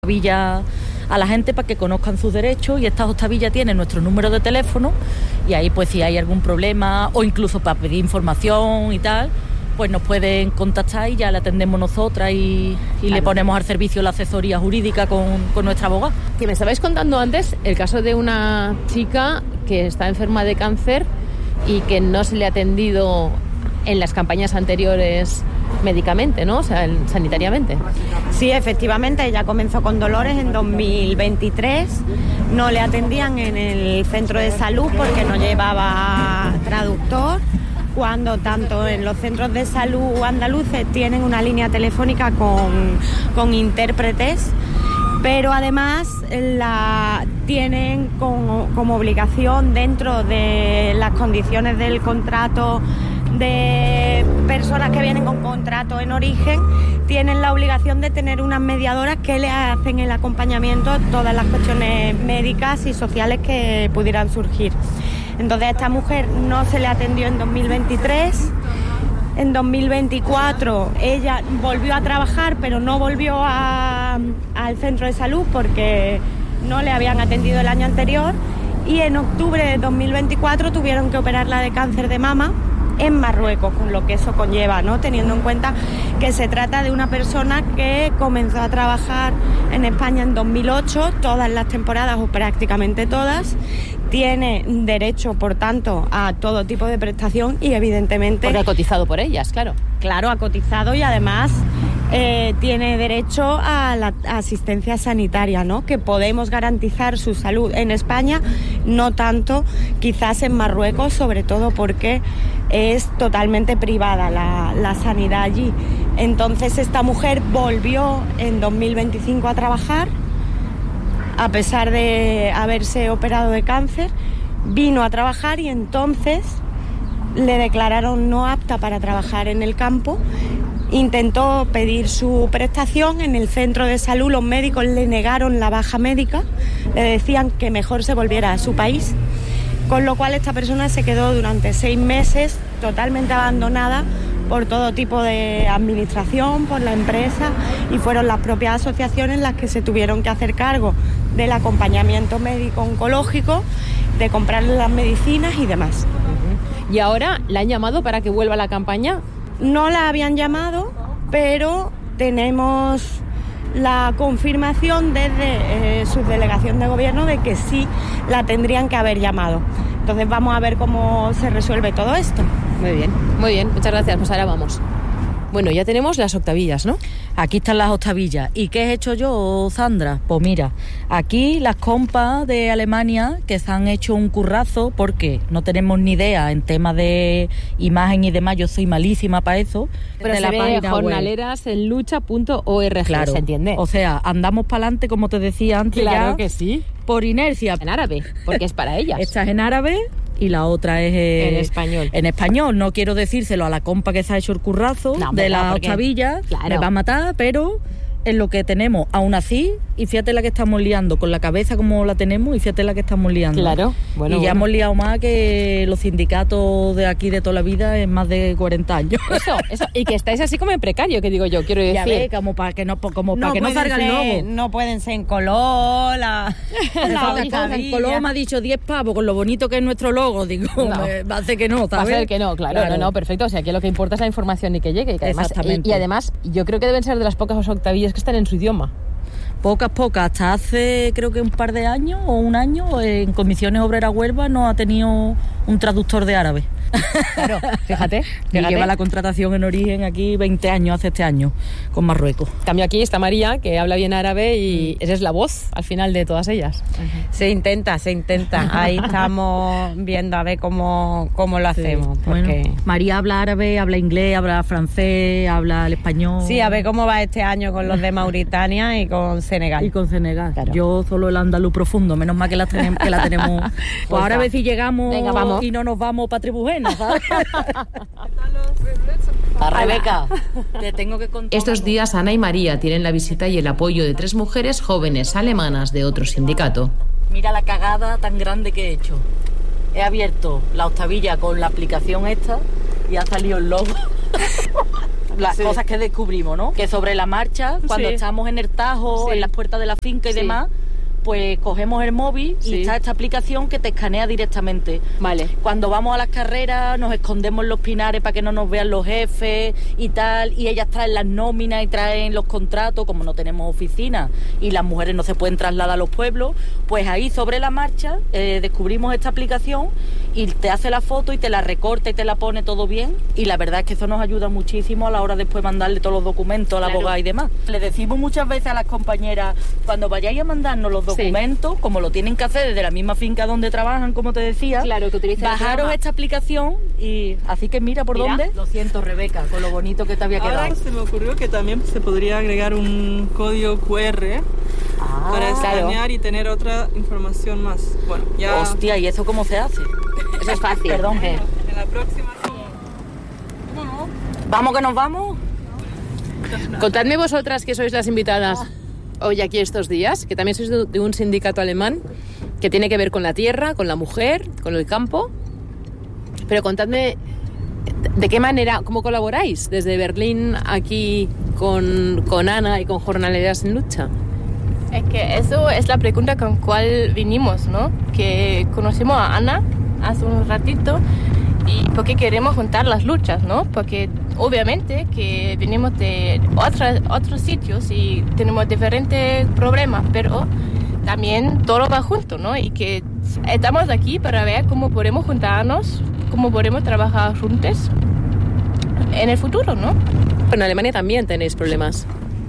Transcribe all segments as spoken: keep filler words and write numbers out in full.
Octavilla a la gente para que conozcan sus derechos, y estas octavillas tienen nuestro número de teléfono, y ahí pues si hay algún problema o incluso para pedir información y tal, pues nos pueden contactar y ya le atendemos nosotras y, y claro, le ponemos al servicio la asesoría jurídica con, con nuestra abogada. Que me estabais contando antes el caso de una chica que está enferma de cáncer y que no se le ha atendido en las campañas anteriores médicamente, ¿no? O sea, sanitariamente. Sí, efectivamente, ella comenzó con dolores en dos mil veintitrés, no le atendían en el centro de salud porque no llevaba traductor, cuando tanto en los centros de salud andaluces tienen una línea telefónica con, con intérpretes, pero además la tienen como, como obligación dentro de las condiciones del contrato de personas que vienen con contrato en origen, tienen la obligación de tener unas mediadoras que le hacen el acompañamiento a todas las cuestiones médicas y sociales que pudieran surgir. Entonces a esta mujer no se le atendió en dos mil veintitrés, en dos mil veinticuatro ella volvió a trabajar, pero no volvió a, al centro de salud porque no le habían atendido el año anterior, y en octubre de dos mil veinticuatro tuvieron que operarla de cáncer de mama en Marruecos, con lo que eso conlleva, ¿no? Teniendo en cuenta que se trata de una persona que comenzó a trabajar en España en dos mil ocho, todas las temporadas o prácticamente todas, tiene derecho, por tanto, a todo tipo de prestación y evidentemente... Porque ha cotizado por ellas, claro. Claro, ha cotizado y además eh, tiene derecho a la asistencia sanitaria, ¿no? Que podemos garantizar su salud en España, no tanto quizás en Marruecos, sobre todo porque es totalmente privada la, la sanidad allí. Entonces esta mujer volvió en dos mil veinticinco a trabajar, a pesar de haberse operado de cáncer, vino a trabajar y entonces le declararon no apta para trabajar en el campo. Intentó pedir su prestación en el centro de salud, los médicos le negaron la baja médica, le decían que mejor se volviera a su país, con lo cual esta persona se quedó durante seis meses totalmente abandonada por todo tipo de administración, por la empresa, y fueron las propias asociaciones las que se tuvieron que hacer cargo del acompañamiento médico oncológico, de comprarle las medicinas y demás. ¿Y ahora la han llamado para que vuelva a la campaña? No la habían llamado, pero tenemos la confirmación desde eh, su delegación de gobierno de que sí la tendrían que haber llamado. Entonces vamos a ver cómo se resuelve todo esto. Muy bien, muy bien, muchas gracias, pues ahora vamos. Bueno, ya tenemos las octavillas, ¿no? Aquí están las octavillas. ¿Y qué he hecho yo, Sandra? Pues mira, aquí las compas de Alemania que se han hecho un currazo porque no tenemos ni idea en tema de imagen y demás, yo soy malísima para eso. Pero de se la ve página jornaleras en lucha punto org, claro, ¿se entiende? O sea, andamos para adelante, como te decía antes. Claro ya, que sí. Por inercia. En árabe, porque es para ellas. Esta es en árabe y la otra es eh, en español. En español, no quiero decírselo a la compa que se ha hecho el currazo no, de la octavilla, claro, me va a matar, pero es lo que tenemos, aún así, y fíjate la que estamos liando, con la cabeza como la tenemos, y fíjate la que estamos liando. Claro, bueno. Y ya bueno. hemos liado más que los sindicatos de aquí de toda la vida en más de cuarenta años. Eso, eso, y que estáis así como en precario, que digo yo, quiero decir. Ya ves, como para que no, como no, para que no salga el logo. No pueden ser en color, la, la en color me ha dicho diez pavos, con lo bonito que es nuestro logo, digo, no. me, va a ser que no, ¿sabes? Va a ser que no, claro, claro, no, no, perfecto, o sea, que lo que importa es la información y que llegue, y que además, y, y además, yo creo que deben ser de las pocas octavillas que están en su idioma. Pocas, pocas. Hasta hace creo que un par de años o un año en Comisiones Obreras Huelva no ha tenido un traductor de árabe. Claro, fíjate, fíjate. Y lleva la contratación en origen aquí veinte años, hace este año, con Marruecos. En cambio aquí está María, que habla bien árabe y esa es la voz al final de todas ellas. Uh-huh. Se intenta, se intenta. Ahí estamos viendo a ver cómo, cómo lo hacemos. Sí. Porque... Bueno, María habla árabe, habla inglés, habla francés, habla el español. Sí, a ver cómo va este año con los de Mauritania y con Senegal. Y con Senegal. Claro. Yo solo el andaluz profundo, menos mal que la tenemos. Que la tenemos. Pues, pues ahora a ver si llegamos. Venga, vamos. Y no nos vamos para Tribujena, ¿sabes? A Rebeca, te tengo que contar. Estos días Ana y María tienen la visita y el apoyo de tres mujeres jóvenes alemanas de otro sindicato. Mira la cagada tan grande que he hecho. He abierto la octavilla con la aplicación esta y ha salido el logo. las sí. cosas que descubrimos, ¿no? Que sobre la marcha, cuando sí. estamos en el Tajo, sí. en las puertas de la finca y sí. demás, pues cogemos el móvil y sí. está esta aplicación que te escanea directamente. Vale. Cuando vamos a las carreras nos escondemos en los pinares para que no nos vean los jefes y tal, y ellas traen las nóminas y traen los contratos, como no tenemos oficina y las mujeres no se pueden trasladar a los pueblos, pues ahí sobre la marcha eh, descubrimos esta aplicación y te hace la foto y te la recorta y te la pone todo bien, y la verdad es que eso nos ayuda muchísimo a la hora de después mandarle todos los documentos a la claro. abogada y demás. Le decimos muchas veces a las compañeras, cuando vayáis a mandarnos los documentos, sí. como lo tienen que hacer desde la misma finca donde trabajan, como te decía, claro, que bajaros esta aplicación y así que mira por mira. dónde. Lo siento, Rebeca, con lo bonito que te había quedado. Ahora se me ocurrió que también se podría agregar un código cu erre ah, para escanear claro. y tener otra información más. Bueno, ya... Hostia, ¿y eso cómo se hace? Eso es fácil. Perdón, en la próxima... No. ¿Vamos que nos vamos? Contadme vosotras que sois las invitadas hoy aquí estos días, que también sois de un sindicato alemán que tiene que ver con la tierra, con la mujer, con el campo. Pero contadme de qué manera, cómo colaboráis desde Berlín aquí con, con Ana y con Jornaleras en Lucha. Es que eso es la pregunta con cual vinimos, ¿no? Que conocimos a Ana hace un ratito y porque queremos juntar las luchas, ¿no? Porque obviamente que venimos de otras, otros sitios y tenemos diferentes problemas, pero también todo va junto, ¿no? Y que estamos aquí para ver cómo podemos juntarnos, cómo podemos trabajar juntos en el futuro, ¿no? En Alemania también tenéis problemas.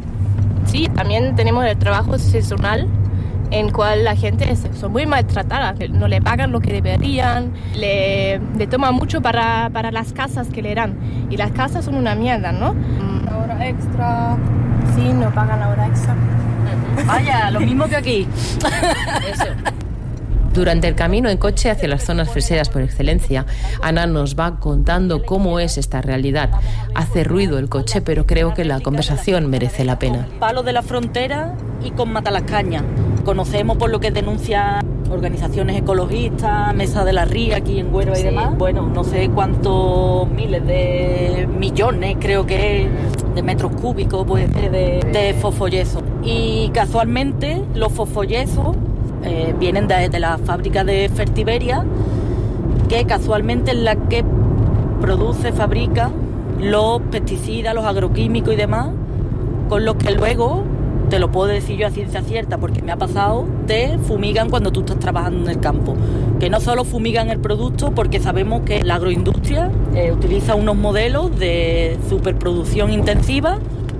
Sí, también tenemos el trabajo sazonal, en cual la gente son muy maltratada, no le pagan lo que deberían, le, le toman mucho para, para las casas que le dan, y las casas son una mierda, ¿no? La hora extra. Sí, no pagan la hora extra. Vaya, lo mismo que aquí. Eso. Durante el camino en coche hacia las zonas freseras por excelencia, Ana nos va contando cómo es esta realidad. Hace ruido el coche, pero creo que la conversación merece la pena. Palos de la Frontera y con Matalascaña. Conocemos por lo que denuncian organizaciones ecologistas, Mesa de la Ría aquí en Huelva y sí. demás. Bueno, no sé cuántos miles de millones, creo que de metros cúbicos puede ser de, de fosfoyeso. Y casualmente los fosfoyesos Eh, vienen de, de la fábrica de Fertiberia, que casualmente es la que produce, fabrica los pesticidas, los agroquímicos y demás, con los que luego, te lo puedo decir yo a ciencia cierta porque me ha pasado, te fumigan cuando tú estás trabajando en el campo. Que no solo fumigan el producto, porque sabemos que la agroindustria eh, utiliza unos modelos de superproducción intensiva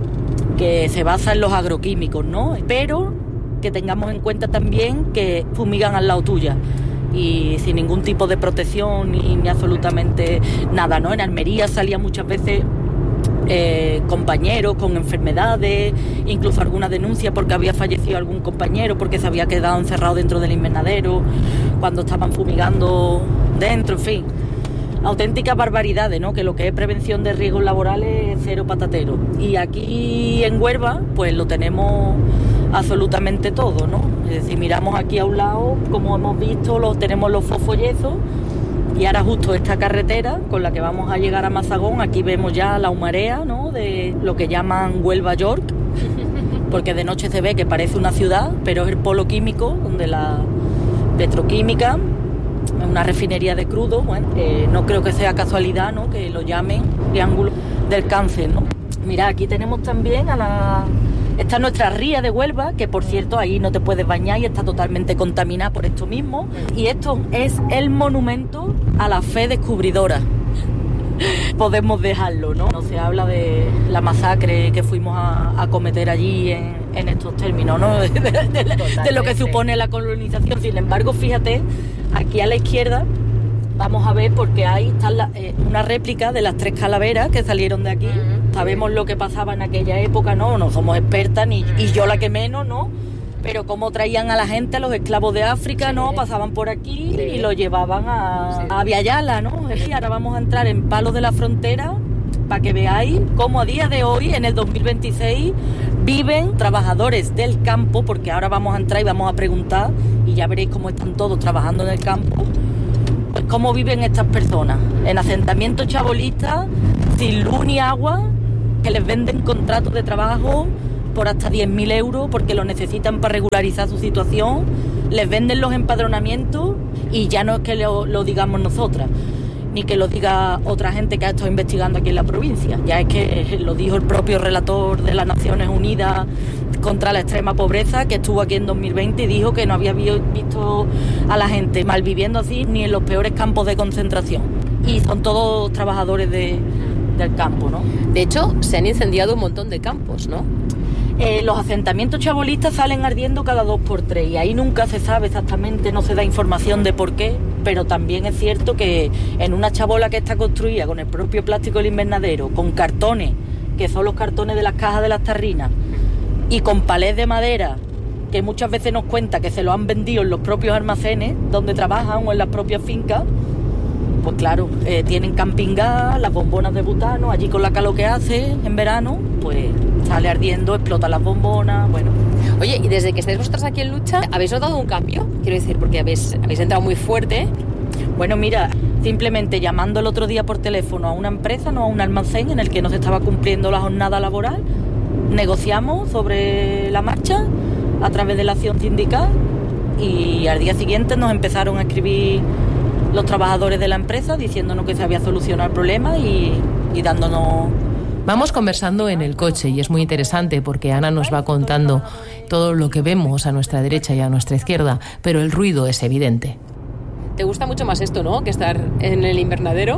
que se basa en los agroquímicos, ¿no? Pero que tengamos en cuenta también que fumigan al lado tuya y sin ningún tipo de protección ni, ni absolutamente nada, ¿no? En Almería salía muchas veces eh, compañeros con enfermedades, incluso alguna denuncia porque había fallecido algún compañero porque se había quedado encerrado dentro del invernadero cuando estaban fumigando dentro, en fin. Auténticas barbaridades, ¿no? Que lo que es prevención de riesgos laborales es cero patatero. Y aquí en Huelva, pues lo tenemos absolutamente todo, ¿no? Es decir, miramos aquí a un lado, como hemos visto, los, tenemos los fosfoyesos, y ahora justo esta carretera con la que vamos a llegar a Mazagón, aquí vemos ya la humarea, ¿no? De lo que llaman Huelva York, porque de noche se ve que parece una ciudad, pero es el polo químico, donde la petroquímica, una refinería de crudo, bueno, eh, no creo que sea casualidad, ¿no? Que lo llamen Triángulo del Cáncer, ¿no? Mira, aquí tenemos también a la... Esta es nuestra ría de Huelva, que por cierto ahí no te puedes bañar y está totalmente contaminada por esto mismo. Y esto es el monumento a la fe descubridora. Podemos dejarlo, ¿no? No se habla de la masacre que fuimos a, a cometer allí en, en estos términos, ¿no? De, de, de, de lo que supone la colonización. Sin embargo, fíjate, aquí a la izquierda vamos a ver, porque ahí está la, eh, una réplica de las tres calaveras que salieron de aquí. Uh-huh. Sabemos lo que pasaba en aquella época, ¿no? No somos expertas, ni y yo la que menos, ¿no? Pero cómo traían a la gente, a los esclavos de África, sí. ¿no? Pasaban por aquí sí. y lo llevaban a, sí. a Viayala, ¿no? Y ahora vamos a entrar en Palos de la Frontera para que veáis cómo a día de hoy, en el dos mil veintiséis, viven trabajadores del campo, porque ahora vamos a entrar y vamos a preguntar, y ya veréis cómo están todos trabajando en el campo. Pues cómo viven estas personas, en asentamientos chabolistas, sin luz ni agua, que les venden contratos de trabajo por hasta diez mil euros porque lo necesitan para regularizar su situación, les venden los empadronamientos y ya no es que lo, lo digamos nosotras, ni que lo diga otra gente que ha estado investigando aquí en la provincia, ya es que lo dijo el propio relator de las Naciones Unidas contra la extrema pobreza, que estuvo aquí en dos mil veinte y dijo que no había visto a la gente malviviendo así ni en los peores campos de concentración. Y son todos trabajadores de, del campo, ¿no? De hecho, se han incendiado un montón de campos, ¿no? Eh, los asentamientos chabolistas salen ardiendo cada dos por tres y ahí nunca se sabe exactamente, no se da información de por qué, pero también es cierto que en una chabola que está construida con el propio plástico del invernadero, con cartones, que son los cartones de las cajas de las tarrinas, y con palés de madera, que muchas veces nos cuenta que se lo han vendido en los propios almacenes donde trabajan o en las propias fincas, pues claro, eh, tienen camping gas, las bombonas de butano, allí con la calor que hace en verano, pues sale ardiendo, explotan las bombonas, bueno. Oye, y desde que estáis vosotras aquí en lucha, ¿habéis notado un cambio? Quiero decir, porque habéis, habéis entrado muy fuerte. Bueno, mira, simplemente llamando el otro día por teléfono a una empresa, no a un almacén en el que no se estaba cumpliendo la jornada laboral, negociamos sobre la marcha a través de la acción sindical y al día siguiente nos empezaron a escribir los trabajadores de la empresa diciéndonos que se había solucionado el problema y, y dándonos... Vamos conversando en el coche y es muy interesante porque Ana nos va contando todo lo que vemos a nuestra derecha y a nuestra izquierda, pero el ruido es evidente. ¿Te gusta mucho más esto, no?, que estar en el invernadero?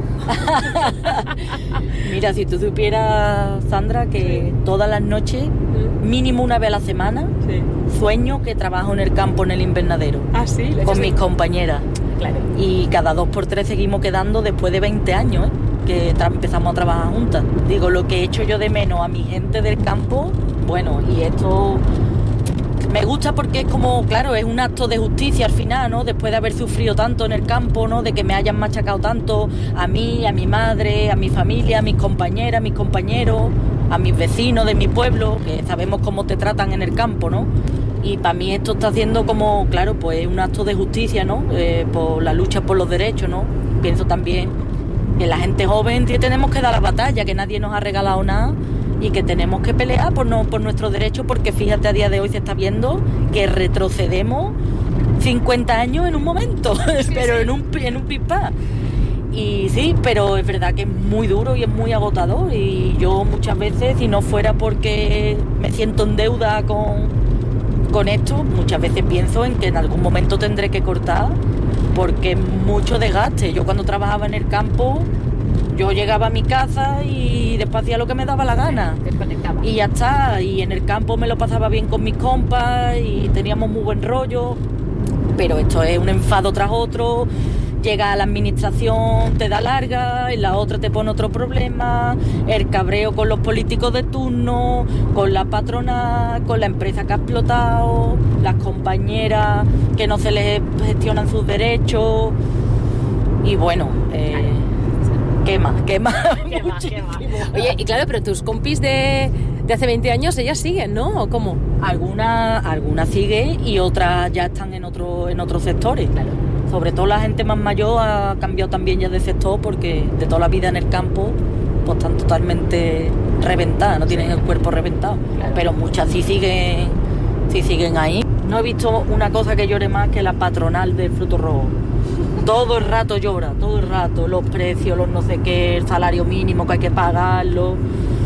Mira, si tú supieras, Sandra, que sí, todas las noches, mínimo una vez a la semana, sí, sueño que trabajo en el campo, en el invernadero. Ah, sí. Con mis compañeras. Claro. Y cada dos por tres seguimos quedando después de veinte años, ¿eh?, que tra- empezamos a trabajar juntas. Digo, lo que he hecho yo de menos a mi gente del campo, bueno, y esto me gusta porque es como, claro, es un acto de justicia al final, ¿no? Después de haber sufrido tanto en el campo, ¿no?, de que me hayan machacado tanto a mí, a mi madre, a mi familia, a mis compañeras, a mis compañeros, a mis vecinos de mi pueblo, que sabemos cómo te tratan en el campo, ¿no? Y para mí esto está haciendo como, claro, pues un acto de justicia, ¿no?, eh, por la lucha por los derechos, ¿no? Pienso también que la gente joven tenemos que dar la batalla, que nadie nos ha regalado nada y que tenemos que pelear por, no, por nuestros derechos, porque fíjate, a día de hoy se está viendo que retrocedemos cincuenta años en un momento, sí, pero sí, en un, en un pispás. Y sí, pero es verdad que es muy duro y es muy agotador y yo muchas veces, si no fuera porque me siento en deuda con, con esto, muchas veces pienso en que en algún momento tendré que cortar porque es mucho desgaste. Yo cuando trabajaba en el campo, yo llegaba a mi casa y después hacía lo que me daba la gana. Desconectaba. Y ya está, y en el campo me lo pasaba bien con mis compas y teníamos muy buen rollo, pero esto es un enfado tras otro. Llega a la administración, te da larga, y la otra te pone otro problema, el cabreo con los políticos de turno, con la patrona, con la empresa que ha explotado, las compañeras que no se les gestionan sus derechos, y bueno, eh, quema, quema, quema, quema. Oye, y claro, pero tus compis de, de hace veinte años, ellas siguen, ¿no? ¿O cómo? Algunas alguna sigue y otras ya están en, otro, en otros sectores. Claro. Sobre todo la gente más mayor ha cambiado también ya de sector porque de toda la vida en el campo pues están totalmente reventadas, no tienen el cuerpo reventado. Claro. Pero muchas sí siguen, sí siguen ahí. No he visto una cosa que llore más que la patronal del fruto rojo. Todo el rato llora, todo el rato, los precios, los no sé qué, el salario mínimo que hay que pagarlo,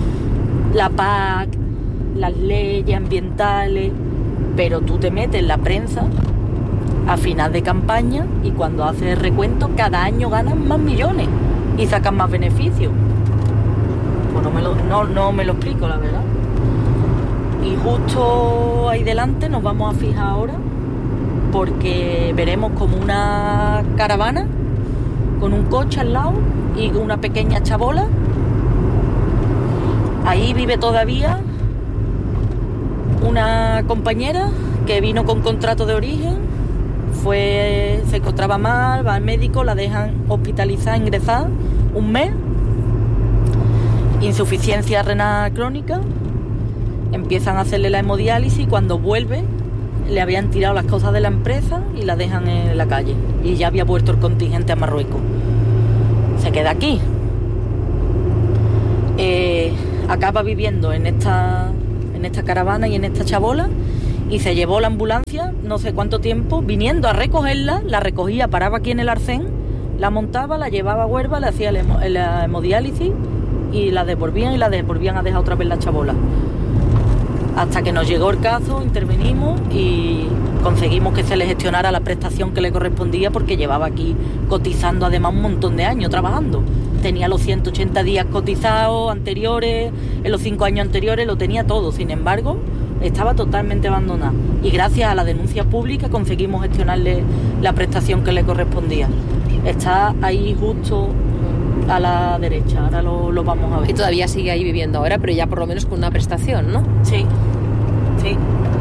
la P A C, las leyes ambientales, pero tú te metes en la prensa a final de campaña y cuando haces el recuento cada año ganan más millones y sacan más beneficios. Pues no me lo, no, no me lo explico, la verdad. Y justo ahí delante nos vamos a fijar ahora porque veremos como una caravana con un coche al lado y una pequeña chabola. Ahí vive todavía una compañera que vino con contrato de origen. Fue, se encontraba mal, va al médico, la dejan hospitalizada, ingresada un mes, insuficiencia renal crónica, empiezan a hacerle la hemodiálisis y cuando vuelve le habían tirado las cosas de la empresa y la dejan en la calle y ya había vuelto el contingente a Marruecos. Se queda aquí. Eh, acaba viviendo en esta, en esta caravana y en esta chabola, y se llevó la ambulancia no sé cuánto tiempo viniendo a recogerla, la recogía, paraba aquí en el arcén, la montaba, la llevaba a Huelva, le hacía la, hemo, la hemodiálisis y la devolvían y la devolvían a dejar otra vez la chabola. Hasta que nos llegó el caso, intervenimos y conseguimos que se le gestionara la prestación que le correspondía, porque llevaba aquí cotizando además un montón de años trabajando. Tenía los ciento ochenta días cotizados anteriores, en los cinco años anteriores lo tenía todo. Sin embargo, estaba totalmente abandonada. Y gracias a la denuncia pública conseguimos gestionarle la prestación que le correspondía. Está ahí justo a la derecha, ahora lo, lo vamos a ver. Y todavía sigue ahí viviendo ahora, pero ya por lo menos con una prestación, ¿no? Sí, sí.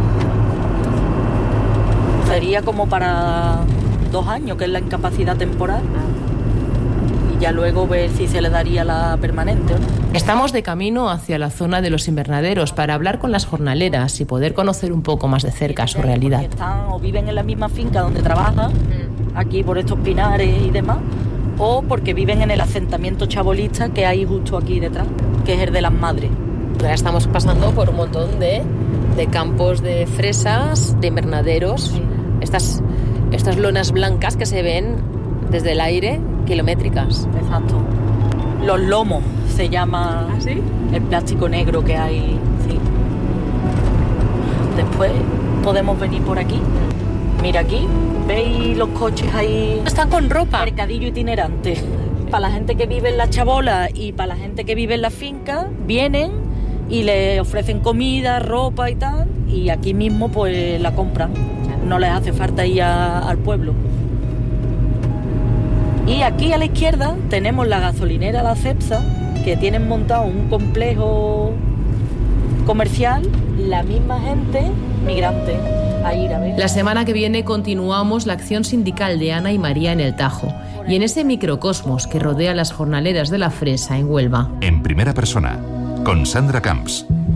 Sería como para dos años, que es la incapacidad temporal. Y ya luego ver si se le daría la permanente, ¿no? Estamos de camino hacia la zona de los invernaderos para hablar con las jornaleras y poder conocer un poco más de cerca su realidad. Están o viven en la misma finca donde trabajan, aquí por estos pinares y demás, o porque viven en el asentamiento chabolista que hay justo aquí detrás, que es el de las madres. Ahora estamos pasando por un montón de, de campos de fresas, de invernaderos, sí. estas, estas lonas blancas que se ven desde el aire, kilométricas. Exacto. Los lomos se llama. ¿Ah, sí? El plástico negro que hay, sí. Después podemos venir por aquí. Mira aquí, ¿veis los coches ahí? Están con ropa. Mercadillo itinerante. Para la gente que vive en la chabola y para la gente que vive en la finca, vienen y le ofrecen comida, ropa y tal, y aquí mismo pues la compran. No les hace falta ir a, al pueblo. Y aquí a la izquierda tenemos la gasolinera La Cepsa, que tienen montado un complejo comercial, la misma gente migrante. A ir a ver. La semana que viene continuamos la acción sindical de Ana y María en el Tajo y en ese microcosmos que rodea a las jornaleras de la fresa en Huelva. En primera persona, con Sandra Camps.